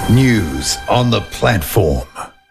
News on the platform.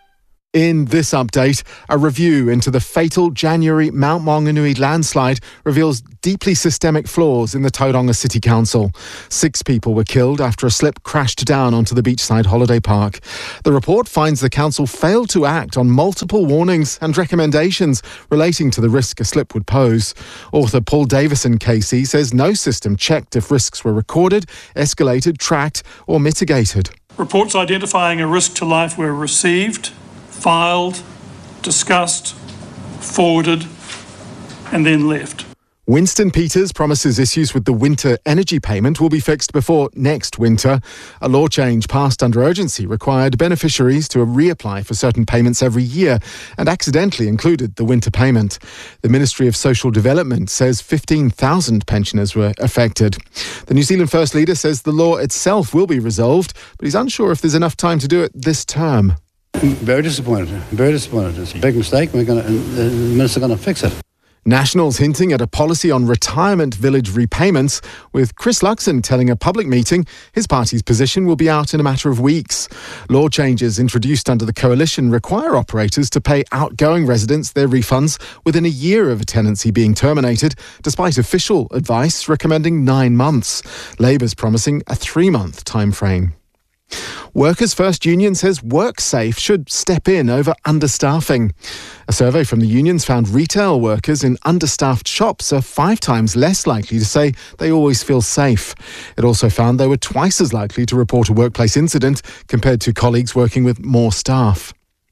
In this update, a review into the fatal January Mount Maunganui landslide reveals deeply systemic flaws in the Tauranga City Council. 6 people were killed after a slip crashed down onto the beachside holiday park. The report finds the council failed to act on multiple warnings and recommendations relating to the risk a slip would pose. Author Paul Davison KC says no system checked if risks were recorded, escalated, tracked or mitigated. Reports identifying a risk to life were received, filed, discussed, forwarded, and then left. Winston Peters promises issues with the winter energy payment will be fixed before next winter. A law change passed under urgency required beneficiaries to reapply for certain payments every year and accidentally included the winter payment. The Ministry of Social Development says 15,000 pensioners were affected. The New Zealand First Leader says the law itself will be resolved, but he's unsure if there's enough time to do it this term. Very disappointed. It's a big mistake. The Minister's going to fix it. Nationals hinting at a policy on retirement village repayments, with Chris Luxon telling a public meeting his party's position will be out in a matter of weeks. Law changes introduced under the coalition require operators to pay outgoing residents their refunds within a year of a tenancy being terminated, despite official advice recommending 9 months. Labour's promising a 3-month timeframe. Workers' First Union says WorkSafe should step in over understaffing. A survey from the unions found retail workers in understaffed shops are 5 times less likely to say they always feel safe. It also found they were twice as likely to report a workplace incident compared to colleagues working with more staff.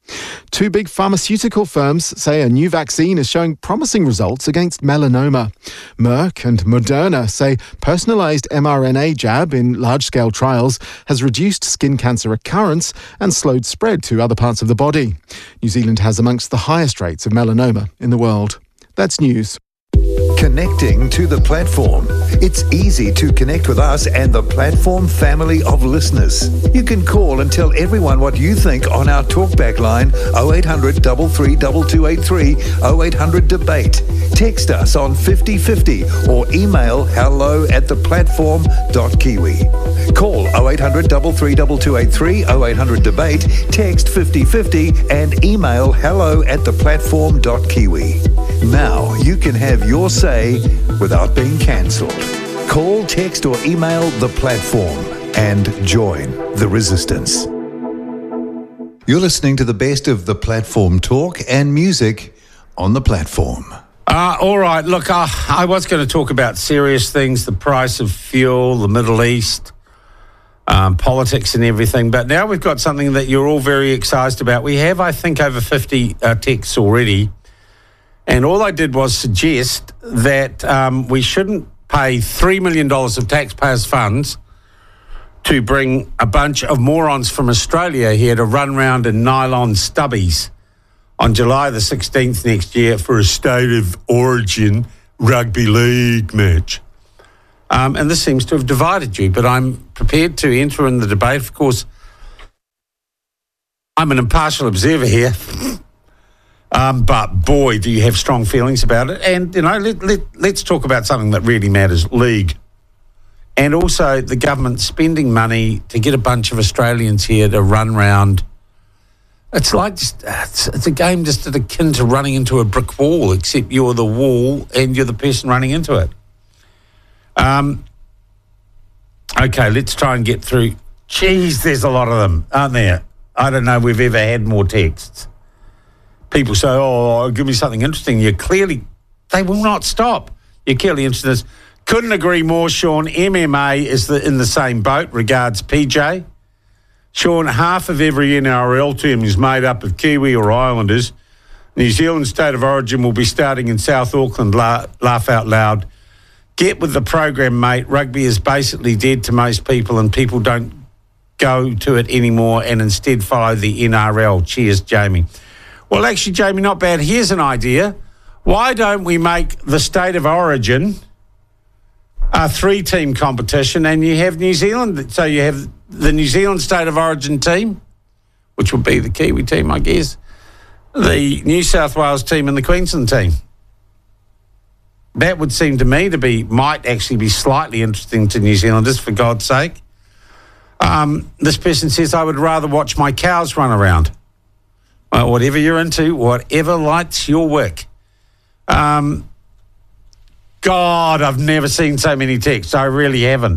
2 big pharmaceutical firms say a new vaccine is showing promising results against melanoma. Merck and Moderna say personalised mRNA jab in large-scale trials has reduced skin cancer recurrence and slowed spread to other parts of the body. New Zealand has amongst the highest rates of melanoma in the world. That's news. Connecting to the platform. It's easy to connect with us and the platform family of listeners. You can call and tell everyone what you think on our talkback line 0800 332283 0800 debate. Text us on 5050 or email hello@theplatform.kiwi. Call 0800 332283 0800 debate, text 5050 and email hello@theplatform.kiwi. Now you can have your say without being cancelled. Call, text or email the platform and join the resistance. You're listening to the best of the platform talk and music on the platform. All right, look, I was going to talk about serious things, the price of fuel, the Middle East, politics and everything, but now we've got something that you're all very excited about. We have, I think, over 50 texts already. And all I did was suggest that we shouldn't pay $3 million of taxpayers' funds to bring a bunch of morons from Australia here to run round in nylon stubbies on July the 16th next year for a State of Origin rugby league match. And this seems to have divided you, but I'm prepared to enter in the debate. Of course, I'm an impartial observer here. But boy, do you have strong feelings about it. And, you know, let's talk about something that really matters, league. And also the government spending money to get a bunch of Australians here to run round. It's like it's a game just akin to running into a brick wall, except you're the wall and you're the person running into it. Okay, let's try and get through. Geez, there's a lot of them, aren't there? I don't know we've ever had more texts. People say, oh, give me something interesting. They will not stop. You're clearly interested in this. Couldn't agree more, Sean. MMA is in the same boat. Regards, PJ. Sean, half of every NRL team is made up of Kiwi or Islanders. New Zealand State of Origin will be starting in South Auckland. Laugh out loud. Get with the program, mate. Rugby is basically dead to most people and people don't go to it anymore and instead follow the NRL. Cheers, Jamie. Well, actually, Jamie, not bad. Here's an idea. Why don't we make the State of Origin a 3-team competition and you have New Zealand? So you have the New Zealand State of Origin team, which would be the Kiwi team, I guess, the New South Wales team and the Queensland team. That would seem to me might actually be slightly interesting to New Zealanders, for God's sake. This person says, I would rather watch my cows run around. Well, whatever you're into, whatever lights your wick. God, I've never seen so many texts. I really haven't.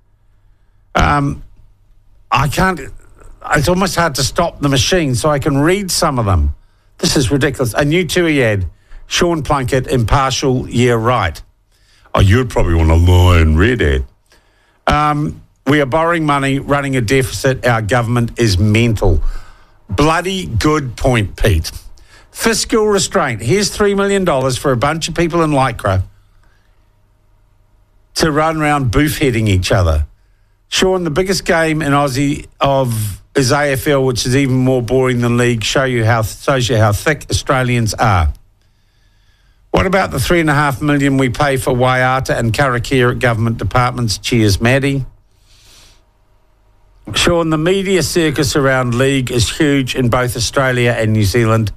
I can't. It's almost hard to stop the machine so I can read some of them. This is ridiculous. A new TUI ad. Sean Plunkett, impartial, yeah, right. Oh, you'd probably want a Lion Red ad. We are borrowing money, running a deficit. Our government is mental. Bloody good point, Pete. Fiscal restraint. Here's $3 million for a bunch of people in Lycra to run around boof-heading each other. Sean, the biggest game in Aussie is AFL, which is even more boring than league. Shows you how thick Australians are. What about the $3.5 million we pay for Waiata and Karakia at government departments? Cheers, Maddie. Sean, the media circus around league is huge in both Australia and New Zealand.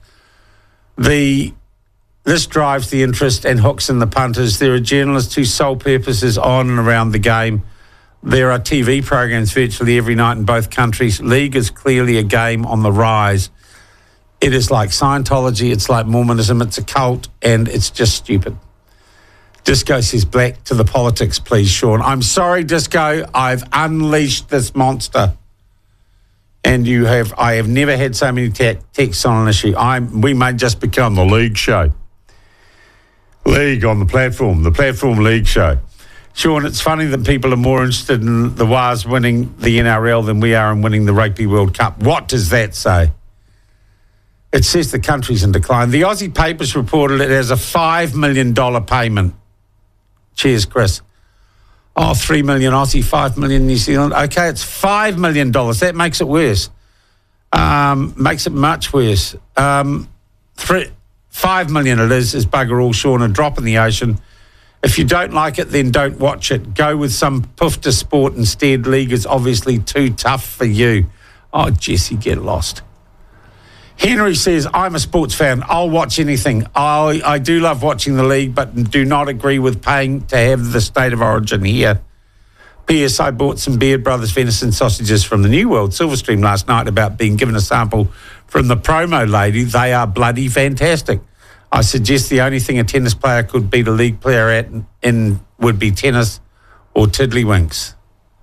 This drives the interest and hooks in the punters. There are journalists whose sole purpose is on and around the game. There are TV programs virtually every night in both countries. League is clearly a game on the rise. It is like Scientology, it's like Mormonism, it's a cult, and it's just stupid. Disco says black to the politics, please, Sean. I'm sorry, Disco, I've unleashed this monster. And I have never had so many texts on an issue. We may just become the League Show. League on the Platform League Show. Sean, it's funny that people are more interested in the Wars winning the NRL than we are in winning the Rugby World Cup. What does that say? It says the country's in decline. The Aussie papers reported it as a $5 million payment. Cheers, Chris. Oh, 3 million Aussie, 5 million New Zealand. Okay, it's $5 million. That makes it worse. Makes it much worse. 5 million it is bugger all, Sean, a drop in the ocean. If you don't like it, then don't watch it. Go with some poofter sport instead. League is obviously too tough for you. Oh, Jesse, get lost. Henry says, I'm a sports fan. I'll watch anything. I do love watching the league, but do not agree with paying to have the state of origin here. P.S. I bought some Beard Brothers venison sausages from the New World Silverstream last night about being given a sample from the promo lady. They are bloody fantastic. I suggest the only thing a tennis player could beat a league player at would be tennis or tiddlywinks.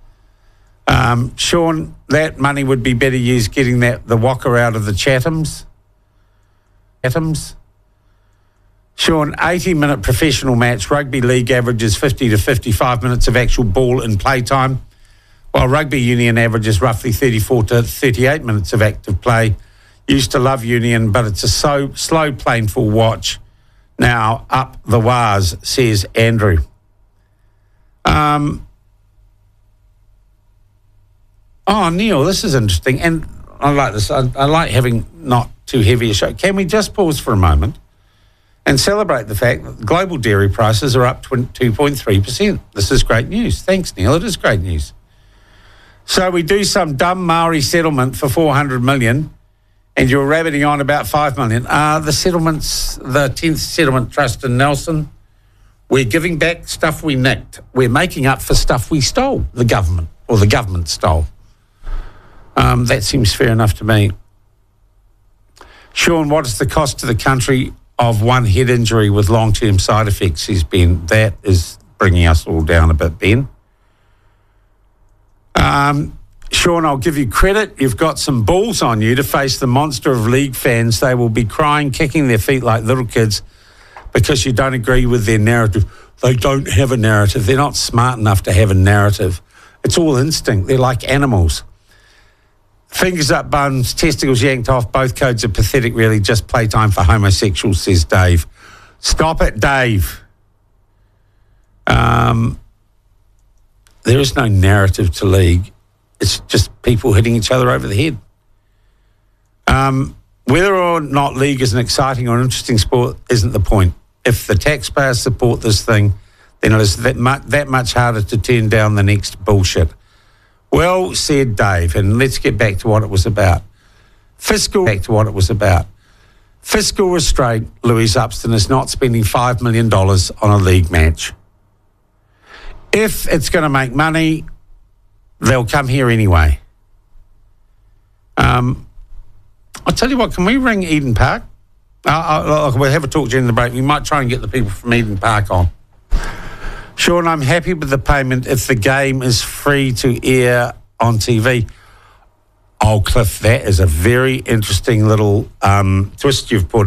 Sean, that money would be better used getting the Walker out of the Chathams. Sean, 80-minute professional match. Rugby league averages 50 to 55 minutes of actual ball in playtime, while rugby union averages roughly 34 to 38 minutes of active play. Used to love union, but it's a slow, painful watch. Now, up the wires, says Andrew. Oh, Neil, this is interesting. And I like this. I like having not too heavy a show. Can we just pause for a moment and celebrate the fact that global dairy prices are up 2.3%? This is great news. Thanks, Neil. It is great news. So we do some dumb Maori settlement for $400 million, and you're rabbiting on about $5 million. The settlements, the 10th Settlement Trust in Nelson, we're giving back stuff we nicked. We're making up for stuff we stole, the government stole. That seems fair enough to me. Sean, what is the cost to the country of one head injury with long-term side effects, says Ben. That is bringing us all down a bit, Ben. Sean, I'll give you credit. You've got some balls on you to face the monster of league fans. They will be crying, kicking their feet like little kids because you don't agree with their narrative. They don't have a narrative. They're not smart enough to have a narrative. It's all instinct. They're like animals. Fingers up buns, testicles yanked off. Both codes are pathetic, really. Just playtime for homosexuals, says Dave. Stop it, Dave. There is no narrative to league. It's just people hitting each other over the head. Whether or not league is an exciting or interesting sport isn't the point. If the taxpayers support this thing, then it is that much harder to turn down the next bullshit. Well said, Dave, and let's get back to what it was about. Fiscal restraint. Louise Upston is not spending $5 million on a league match. If it's going to make money, they'll come here anyway. I'll tell you what, can we ring Eden Park? We'll have a talk during the break. We might try and get the people from Eden Park on. Sean, I'm happy with the payment if the game is free to air on TV. Oh, Cliff, that is a very interesting little twist you've put